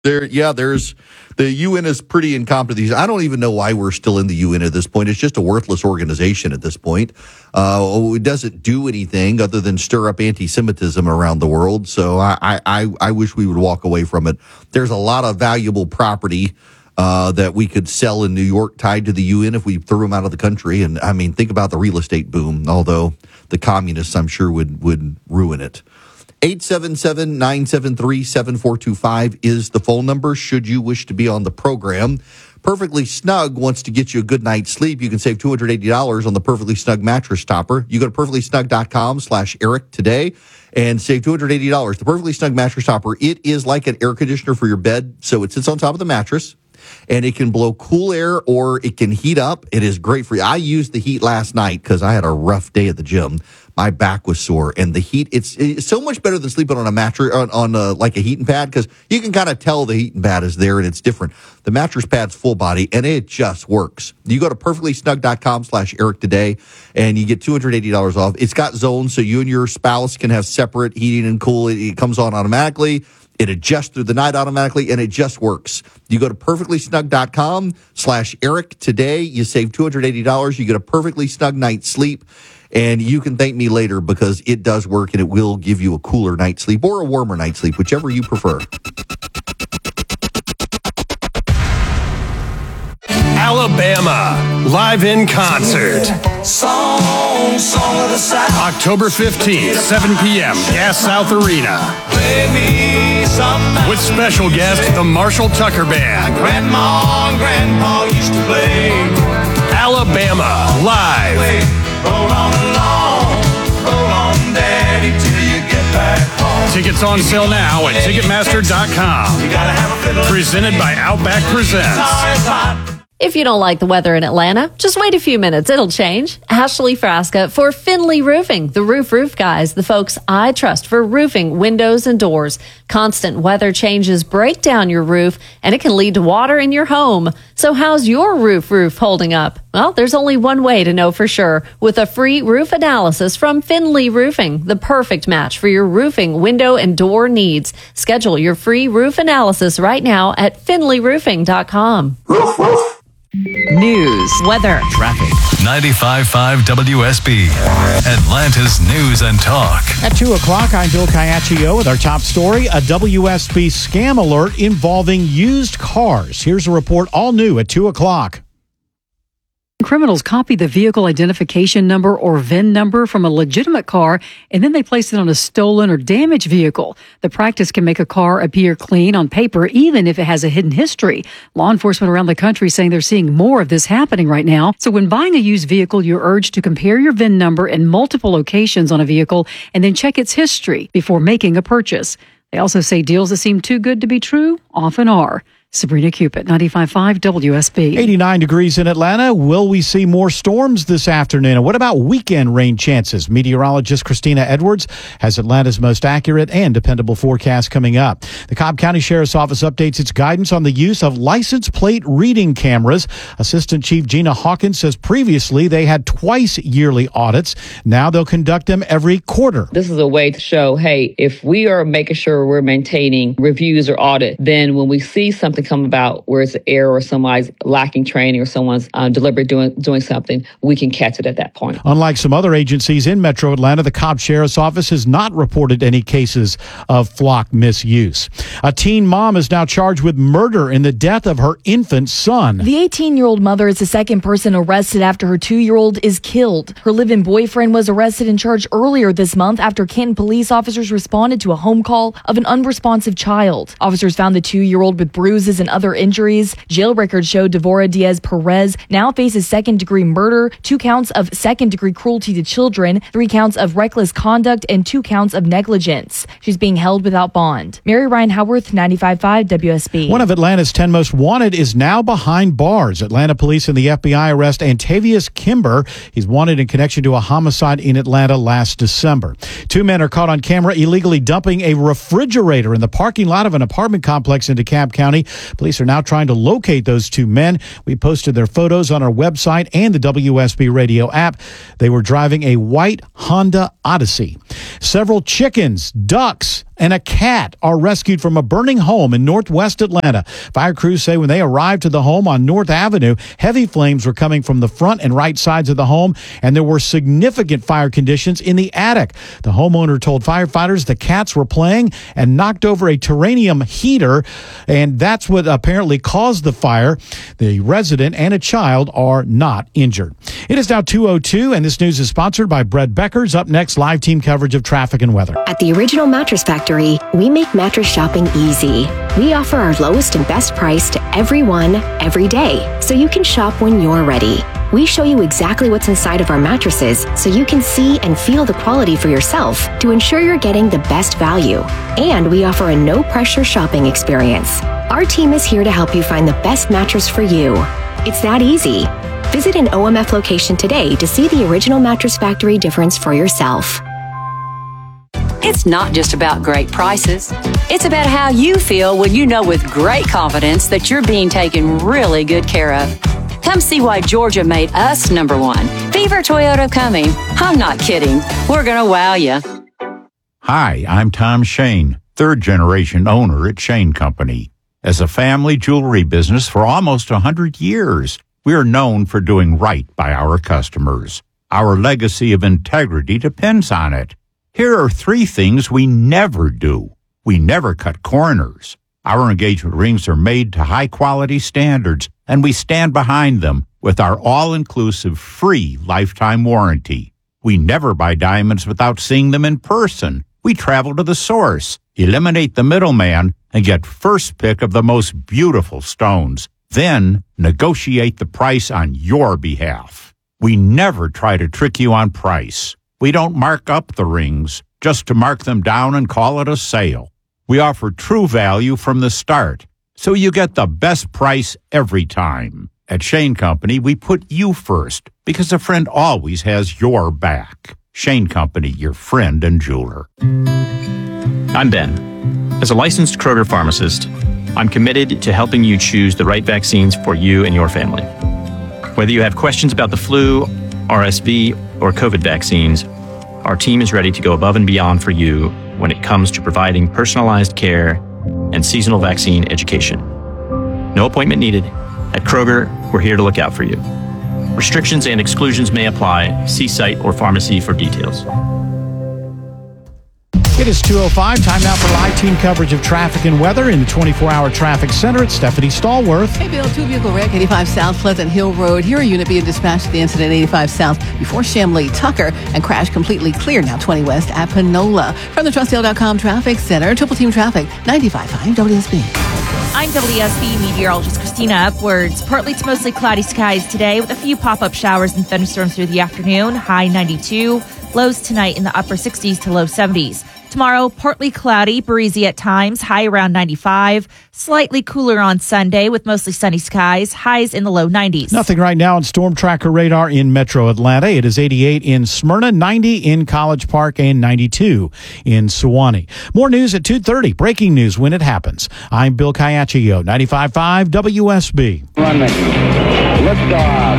There's the UN is pretty incompetent. I don't even know why we're still in the UN at this point. It's just a worthless organization at this point. It doesn't do anything other than stir up anti-Semitism around the world. So I wish we would walk away from it. There's a lot of valuable property that we could sell in New York tied to the UN if we threw them out of the country. And I mean, think about the real estate boom, although the communists, I'm sure, would ruin it. 877-973-7425 is the phone number should you wish to be on the program. Perfectly Snug wants to get you a good night's sleep. You can save $280 on the Perfectly Snug mattress topper. You go to perfectlysnug.com/Eric today and save $280. The Perfectly Snug mattress topper, it is like an air conditioner for your bed. So it sits on top of the mattress and it can blow cool air or it can heat up. It is great for you. I used the heat last night because I had a rough day at the gym. My back was sore, and the heat, it's so much better than sleeping on a mattress, on like a heating pad, because you can kind of tell the heating pad is there, and it's different. The mattress pad's full body, and it just works. You go to perfectlysnug.com/Eric today, and you get $280 off. It's got zones, so you and your spouse can have separate heating and cooling. It comes on automatically. It adjusts through the night automatically, and it just works. You go to perfectlysnug.com/Eric today. You save $280. You get a perfectly snug night's sleep. And you can thank me later because it does work and it will give you a cooler night's sleep or a warmer night's sleep, whichever you prefer. Alabama, live in concert. October 15th, 7 p.m., Gas South Arena. With special guest, the Marshall Tucker Band. Grandma and Grandpa used to play. Alabama, live. Roll on along, roll on, Daddy, till you get back home. Tickets on sale now at Ticketmaster.com. You gotta have a fiddle. Presented by Outback Presents. If you don't like the weather in Atlanta, just wait a few minutes. It'll change. Ashley Frasca for Finley Roofing, the roof guys, the folks I trust for roofing, windows, and doors. Constant weather changes break down your roof, and it can lead to water in your home. So how's your roof holding up? Well, there's only one way to know for sure. With a free roof analysis from Finley Roofing, the perfect match for your roofing, window, and door needs. Schedule your free roof analysis right now at finleyroofing.com. News, weather, traffic. 95.5 WSB, Atlanta's News and Talk. At 2 o'clock, I'm Bill Caiaccio with our top story, a WSB scam alert involving used cars. Here's a report all new at 2 o'clock. Criminals copy the vehicle identification number or VIN number from a legitimate car, and then they place it on a stolen or damaged vehicle. The practice can make a car appear clean on paper, even if it has a hidden history. Law enforcement around the country saying they're seeing more of this happening right now. So when buying a used vehicle, you're urged to compare your VIN number in multiple locations on a vehicle and then check its history before making a purchase. They also say deals that seem too good to be true often are. Sabrina Cupid, 95.5 WSB. 89 degrees in Atlanta. Will we see more storms this afternoon? And what about weekend rain chances? Meteorologist Christina Edwards has Atlanta's most accurate and dependable forecast coming up. The Cobb County Sheriff's Office updates its guidance on the use of license plate reading cameras. Assistant Chief Gina Hawkins says previously they had twice yearly audits. Now they'll conduct them every quarter. This is a way to show, hey, if we are making sure we're maintaining reviews or audit, then when we see something come about where it's an error or somebody's lacking training or someone's deliberately doing something, we can catch it at that point. Unlike some other agencies in Metro Atlanta, the Cobb Sheriff's Office has not reported any cases of flock misuse. A teen mom is now charged with murder in the death of her infant son. The 18-year-old mother is the second person arrested after her 2-year-old is killed. Her live-in boyfriend was arrested and charged earlier this month after Canton police officers responded to a home call of an unresponsive child. Officers found the 2-year-old with bruises and other injuries. Jail records show Devora Diaz Perez now faces second-degree murder, 2 counts of second-degree cruelty to children, 3 counts of reckless conduct, and 2 counts of negligence. She's being held without bond. Mary Ryan Howarth, 95.5 WSB. One of Atlanta's 10 most wanted is now behind bars. Atlanta police and the FBI arrest Antavius Kimber. He's wanted in connection to a homicide in Atlanta last December. 2 men are caught on camera illegally dumping a refrigerator in the parking lot of an apartment complex in DeKalb County. Police are now trying to locate those 2 men. We posted their photos on our website and the WSB radio app. They were driving a white Honda Odyssey. Several chickens, ducks, and a cat are rescued from a burning home in northwest Atlanta. Fire crews say when they arrived to the home on North Avenue, heavy flames were coming from the front and right sides of the home, and there were significant fire conditions in the attic. The homeowner told firefighters the cats were playing and knocked over a terrarium heater, and that's what apparently caused the fire. The resident and a child are not injured. It is now 2:02, and this news is sponsored by Brett Becker's. Up next, live team coverage of traffic and weather. At the Original Mattress Factory, we make mattress shopping easy. We offer our lowest and best price to everyone, every day, so you can shop when you're ready. We show you exactly what's inside of our mattresses so you can see and feel the quality for yourself to ensure you're getting the best value. And we offer a no-pressure shopping experience. Our team is here to help you find the best mattress for you. It's that easy. Visit an OMF location today to see the Original Mattress Factory difference for yourself. It's not just about great prices. It's about how you feel when you know with great confidence that you're being taken really good care of. Come see why Georgia made us number one. Beaver Toyota coming. I'm not kidding. We're going to wow you. Hi, I'm Tom Shane, third-generation owner at Shane Company. As a family jewelry business for almost 100 years, we are known for doing right by our customers. Our legacy of integrity depends on it. Here are 3 things we never do. We never cut corners. Our engagement rings are made to high-quality standards, and we stand behind them with our all-inclusive free lifetime warranty. We never buy diamonds without seeing them in person. We travel to the source, eliminate the middleman, and get first pick of the most beautiful stones. Then negotiate the price on your behalf. We never try to trick you on price. We don't mark up the rings just to mark them down and call it a sale. We offer true value from the start, so you get the best price every time. At Shane Company, we put you first because a friend always has your back. Shane Company, your friend and jeweler. I'm Ben. As a licensed Kroger pharmacist, I'm committed to helping you choose the right vaccines for you and your family. Whether you have questions about the flu, RSV, or COVID vaccines, our team is ready to go above and beyond for you when it comes to providing personalized care and seasonal vaccine education. No appointment needed. At Kroger, we're here to look out for you. Restrictions and exclusions may apply. See site or pharmacy for details. It is 2:05. Time now for live team coverage of traffic and weather in the 24-hour traffic center. It's Stephanie Stallworth. Hey, Bill, 2-vehicle wreck, 85 South Pleasant Hill Road. Here, a unit being dispatched to the incident, 85 South before Shamley Tucker, and crash completely clear now 20 West at Panola. From the TrustDale.com Traffic Center, Triple Team Traffic, 95.5 WSB. I'm WSB meteorologist Christina Upwards. Partly to mostly cloudy skies today with a few pop-up showers and thunderstorms through the afternoon. High 92. Lows tonight in the upper 60s to low 70s. Tomorrow, partly cloudy, breezy at times, high around 95. Slightly cooler on Sunday with mostly sunny skies, highs in the low 90s. Nothing right now on Storm Tracker radar in Metro Atlanta. It is 88 in Smyrna, 90 in College Park, and 92 in Sewanee. More news at 2:30. Breaking news when it happens. I'm Bill Caiaccio, 95.5 WSB. Liftoff.